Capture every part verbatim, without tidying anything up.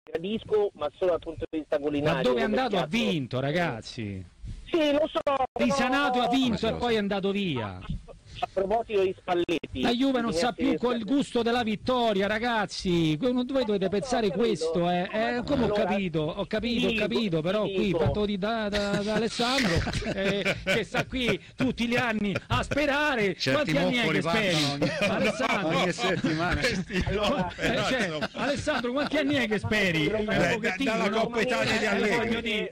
gradisco, ma solo dal punto di vista culinario. Ma dove è andato piatto... ha vinto, risanato, Sì, lo so. risanato no, ha vinto no, e poi è andato via. A proposito di Spalletti, la Juve non sa più col gusto della vittoria, ragazzi. Voi dovete pensare questo, eh. Eh, come ho capito, ho capito, ho capito, però qui parto di da, da, da Alessandro eh, che sta qui tutti gli anni a sperare. Certi quanti anni è che speri? ogni... Alessandro, ogni settimana. No, eh, cioè, Alessandro, quanti anni è che speri? Eh, da, dalla Coppa Italia di Allegri.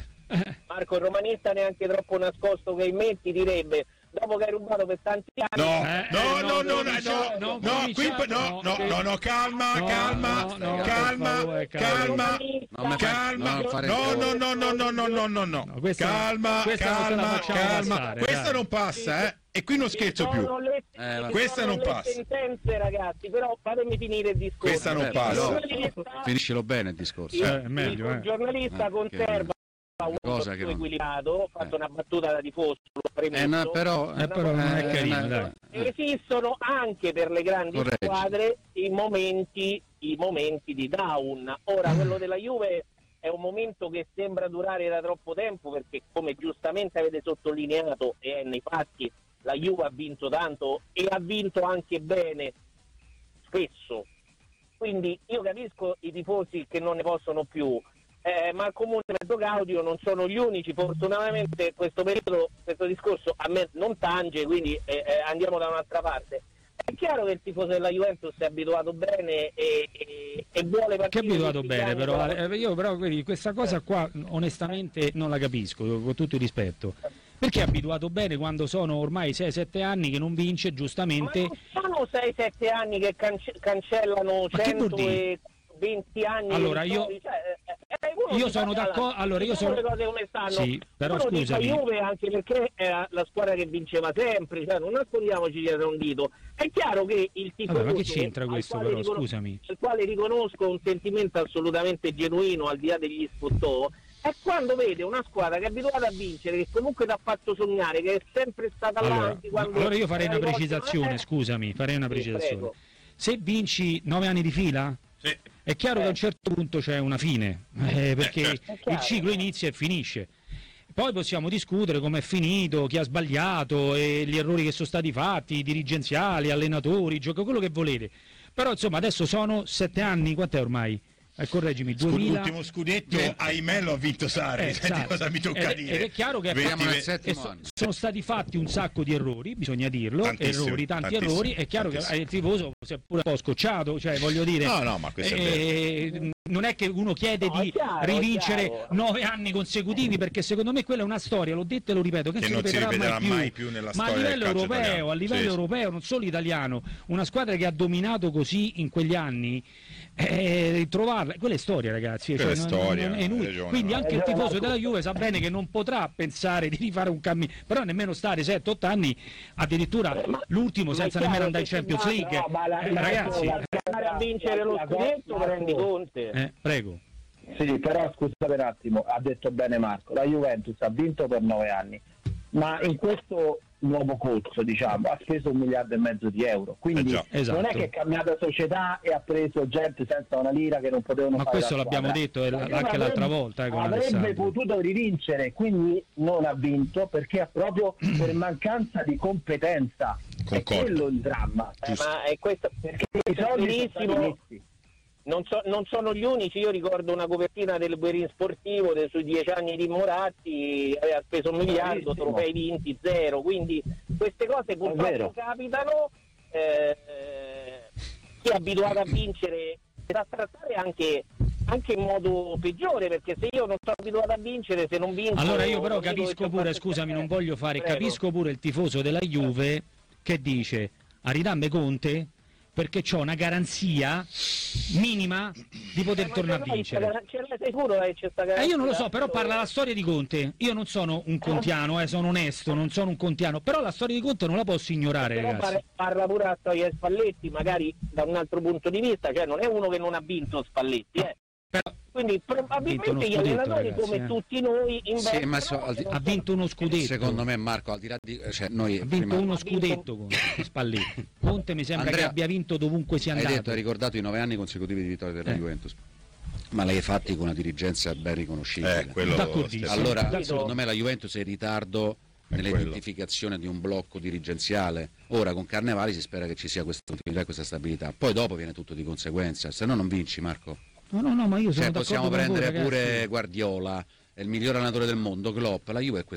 Marco, il romanista neanche troppo nascosto che metti direbbe: dopo che hai rubato per tanti anni. No, eh, no, eh, no, no, no, no, no, no, no, qui no, no, no, no, calma, no, calma, no, no, calma, favore, calma, no, calma, no, no, no, no, no, no, no, no, no, no, no, questa, calma, questa calma, calma, passare, questa dai. non passa, eh, e qui non scherzo più, Le, eh, questa non le passa. sentenze, ragazzi, però fatemi finire il discorso. Questa non eh, passa. Finiscilo bene il discorso. Il, Eh, è meglio, il eh. giornalista Eh, conserva un cosa che non... equilibrato, ho fatto eh. una battuta da tifoso, l'ho premesso. Eh, no, però, Eh, però non è eh, carino, eh, dai. Esistono anche per le grandi Correggi. squadre i momenti, i momenti di down. Ora quello della Juve è un momento che sembra durare da troppo tempo, perché come giustamente avete sottolineato e è nei fatti, la Juve ha vinto tanto e ha vinto anche bene spesso, quindi io capisco i tifosi che non ne possono più, eh, ma il comune mezzo Gaudio non sono gli unici. Fortunatamente questo periodo, questo discorso a me non tange, quindi eh, eh, andiamo da un'altra parte. È chiaro che il tifoso della Juventus è abituato bene e, e, e vuole partire. Che è abituato tutti gli bene, anni, però però... eh, io però vedi, questa cosa qua onestamente non la capisco, con tutto il rispetto. Perché è abituato bene quando sono ormai sei sette anni che non vince, giustamente? Ma non sono sei sette anni che cance- cancellano centoventi anni. Allora io, cioè, eh, io sono d'accordo. Allora io sono. Le cose come stanno. Sì, però uno scusami. dice Juve anche perché era la squadra che vinceva sempre, cioè non nascondiamoci dietro un dito. È chiaro che il tifoso. Vabbè, ma che c'entra questo però? Riconos- scusami. al quale riconosco un sentimento assolutamente genuino al di là degli sfottò. È quando vede una squadra che è abituata a vincere, che comunque ti ha fatto sognare, che è sempre stata Allora, avanti. Quando allora io farei una arrivato- precisazione, eh, scusami, farei una sì, precisazione. prego. Se vinci nove anni di fila, Sì. è chiaro Eh. che a un certo punto c'è una fine, eh, perché Eh, È chiaro. il ciclo inizia e finisce. Poi possiamo discutere come è finito, chi ha sbagliato, e gli errori che sono stati fatti, dirigenziali, allenatori, gioco, quello che volete. Però insomma adesso sono sette anni, quant'è ormai? Eh, correggimi, duemila... L'ultimo scudetto, ahimè, lo ha vinto Sarri. Eh, Senti Sarri. cosa mi tocca ed, dire. ed è chiaro che Vediamo nel e settimo so- anno. sono stati fatti un sacco di errori, bisogna dirlo, Tantissimi, errori, tanti tantissimi, errori. È chiaro tantissimi. che il tifoso si è pure un po' scocciato, cioè voglio dire, No, no, ma questo è eh, non è che uno chiede No, è di chiaro, è rivincere chiaro. nove anni consecutivi, perché secondo me quella è una storia, l'ho detto e lo ripeto, che, Che si non si ripeterà ripeterà mai, mai più. più nella Ma a storia del livello calcio europeo, italiano. a livello Sì, sì. europeo, non solo italiano, una squadra che ha dominato così in quegli anni, eh, ritrovarla, quella è storia, ragazzi. Quella cioè, è non- storia, non è hai inutile. ragione, Quindi no? anche il tifoso della Juve sa bene che non potrà pensare di rifare un cammino, però nemmeno stare sette otto anni, addirittura l'ultimo Ma è senza chiaro nemmeno andare in che Champions se League. va- no, ma la- Eh, la- ragazzi, la- andare a vincere lo la- scudetto, la- prendi Conte. eh, prego. Sì, però scusate un attimo, ha detto bene Marco, la Juventus ha vinto per nove anni, ma in questo nuovo corso, diciamo, ha speso un miliardo e mezzo di euro, quindi Eh già. Esatto. non è che è cambiata società e ha preso gente senza una lira che non potevano Ma fare questo la l'abbiamo squadra. detto, eh, La anche Juve l'altra avrebbe- volta, eh, con avrebbe Alessandro. potuto rivincere, quindi non ha vinto perché è proprio per mancanza di competenza. Concordo. È quello il dramma, Eh, ma è questo perché i soldi sono stati benissimo. messi. Non, so, non sono gli unici, io ricordo una copertina del Guerin Sportivo de, sui dieci anni di Moratti, aveva speso un miliardo, Bravissimo. trofei vinti zero, quindi queste cose vero. purtroppo capitano, eh, chi è abituato a vincere si da trattare anche, anche in modo peggiore, perché se io non sono abituato a vincere, se non vinco... Allora io però non dico che capisco c'ho pure, fatto scusami, non bene. voglio fare, Prego. capisco pure il tifoso della Juve che dice a ridammi Conte perché c'ho una garanzia minima di poter Eh, ma tornare a ce l'hai, vincere. ce l'hai sicuro che c'è sta Eh, io non lo so, garanzia? però parla la storia di Conte. Io non sono un contiano, eh, sono onesto, non sono un contiano, però la storia di Conte non la posso ignorare, Però ragazzi. par- parla pure la storia di Spalletti, magari da un altro punto di vista, cioè non è uno che non ha vinto Spalletti, eh. Però Quindi vinto uno probabilmente gli scudetto, allenatori, ragazzi, come eh. tutti noi, Sì, ma so- al di- ha vinto uno scudetto. Secondo me Marco, al di là di... Cioè, noi Ha vinto prima... uno Ha vinto- scudetto con Spalletti. Conte mi sembra Andrea, che abbia vinto dovunque sia Hai andato. detto, hai ricordato i nove anni consecutivi di vittoria della Eh. Juventus. Ma lei ha fatti con una dirigenza ben riconoscibile. Eh, quello D'accordissimo. Allora, D'accordo. secondo me la Juventus è in ritardo È nell'identificazione di un blocco dirigenziale. Ora con Carnevali si spera che ci sia questa continuità e questa stabilità. Poi dopo viene tutto di conseguenza, se no non vinci, Marco. No, no, no, ma io sono Cioè, possiamo d'accordo con prendere voi, pure ragazzi. Guardiola, è il miglior allenatore del mondo, Klopp, la Juve è questa